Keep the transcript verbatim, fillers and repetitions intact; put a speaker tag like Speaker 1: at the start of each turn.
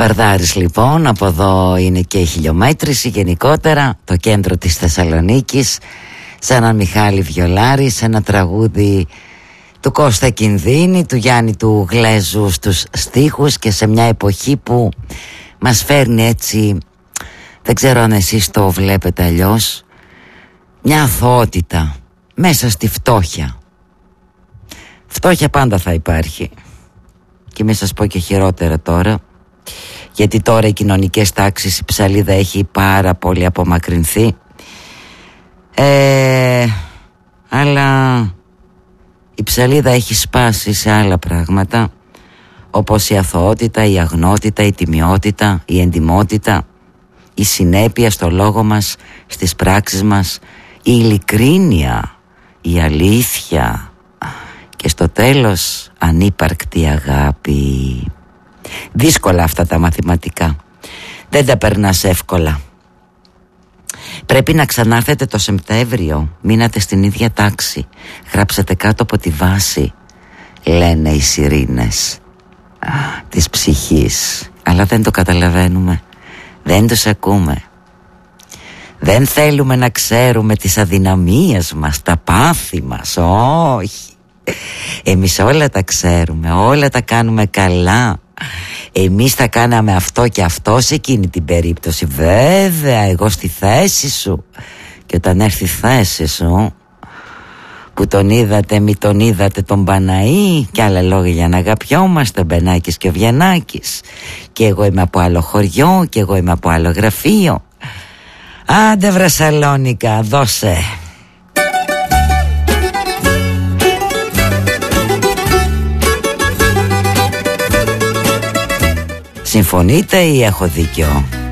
Speaker 1: Βαρδάρης λοιπόν, από εδώ είναι και η χιλιομέτρηση γενικότερα, το κέντρο της Θεσσαλονίκης, σε έναν Μιχάλη Βιολάρη, σε ένα τραγούδι του Κώστα Κινδύνη, του Γιάννη του Γλέζου στους στίχους, και σε μια εποχή που μας φέρνει έτσι, δεν ξέρω αν εσείς το βλέπετε αλλιώς, μια αθωότητα μέσα στη φτώχεια. Φτώχεια πάντα θα υπάρχει, και μην σας πω και χειρότερα τώρα, γιατί τώρα οι κοινωνικές τάξεις, η ψαλίδα έχει πάρα πολύ απομακρυνθεί, ε, αλλά η ψαλίδα έχει σπάσει σε άλλα πράγματα, όπως η αθωότητα, η αγνότητα, η τιμιότητα, η εντιμότητα, η συνέπεια στο λόγο μας, στις πράξεις μας, η ειλικρίνεια, η αλήθεια και στο τέλος ανύπαρκτη αγάπη. Δύσκολα αυτά τα μαθηματικά, δεν τα περνάς εύκολα. Πρέπει να ξανάρθετε το Σεπτέμβριο, μείνατε στην ίδια τάξη, γράψετε κάτω από τη βάση, λένε οι σιρήνες της ψυχής, αλλά δεν το καταλαβαίνουμε, δεν τους ακούμε. Δεν θέλουμε να ξέρουμε τις αδυναμίες μας, τα πάθη μας, όχι. Εμείς όλα τα ξέρουμε, όλα τα κάνουμε καλά. Εμείς θα κάναμε αυτό και αυτό σε εκείνη την περίπτωση. Βέβαια, εγώ στη θέση σου. Και όταν έρθει η θέση σου, που τον είδατε μη τον είδατε τον Παναή, και άλλα λόγια για να αγαπιόμαστε, Μπενάκης και ο Βιαννάκης, και εγώ είμαι από άλλο χωριό, και εγώ είμαι από άλλο γραφείο. Άντε βρε Σαλόνικα, δώσε. Συμφωνείτε ή έχω δίκιο?